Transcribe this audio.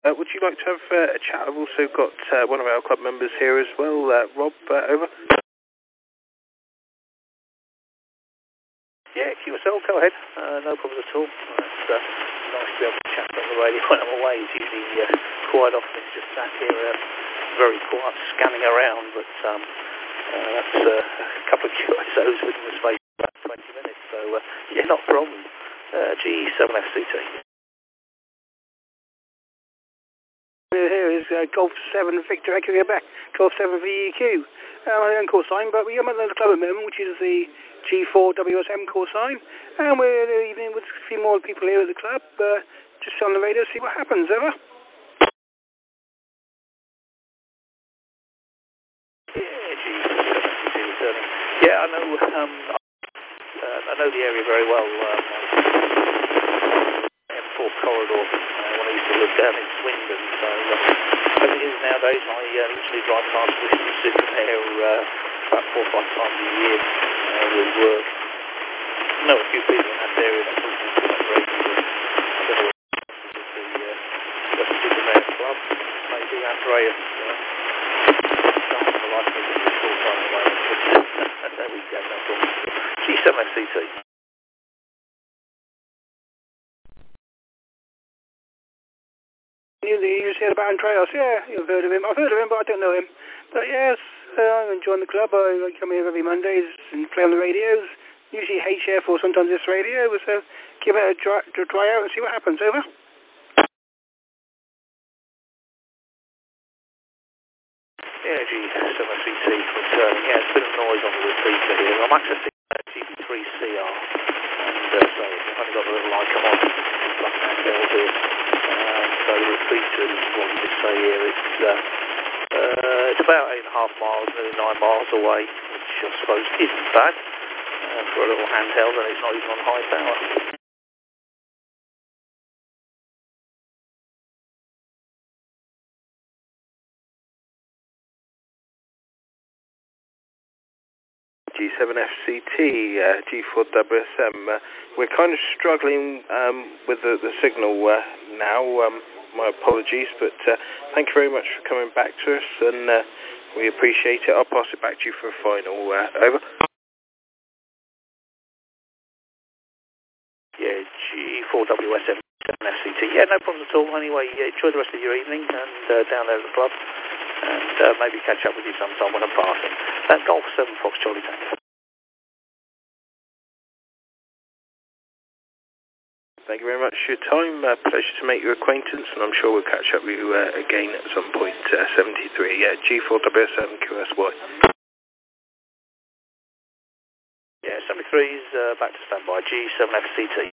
Would you like to have a chat? I've also got one of our club members here as well, Rob, over. Yeah, QSL, go ahead. No problems at all. It's nice to be able to chat on the radio when I'm away. It's usually quite often it's just sat here very quiet, scanning around, but that's a couple of QSOs within the space of about 20 minutes, so yeah, not a problem. G7FCT. Here is Golf 7 Victor Echo back, Golf 7 VEQ. My own call sign, but we have another club at the moment, which is the G4 WSM call sign, and we're evening with a few more people here at the club, just on the radio, see what happens. Over. Yeah, G7 returning. Yeah, I know the area very well. M4 corridor. When I used to live down in Swindon, so as it is nowadays, I usually drive past Western Super there about 4 or 5 times a year with work. I know a few people in that area that listen to that radio. I don't know the Western Super Club, maybe Andreas. The life is a short time away, but there we go, no problem. G7FCT. You said about Andreas, yeah, you've heard of him. I've heard of him, but I don't know him. But yes, I'm enjoying the club. I come here every Mondays and play on the radios, usually HF or sometimes this radio, so give it a try out and see what happens. Over. Yeah, G7CT returning. Yeah, it's a bit of noise on the repeater here. I'm accessing GB3CR, and so I've only got the little icon on left hand there here. So the repeater is what we just say here. It's about 8.5 miles, nearly 9 miles away, which I suppose isn't bad for a little handheld, and it's not even on high power. G7FCT, G4WSM. We're kind of struggling with the signal now. My apologies, but thank you very much for coming back to us, and we appreciate it. I'll pass it back to you for a final. Over. Yeah, G4WSM, 7FCT. Yeah, no problems at all. Anyway, enjoy the rest of your evening, and down there at the club, and maybe catch up with you sometime when I'm passing. Golf 7 Fox Charlie Tango. Thank you very much for your time. Pleasure to make your acquaintance, and I'm sure we'll catch up with you again at some point. 73, G4WSM QSY. Yeah, 73's back to standby. G7FCT.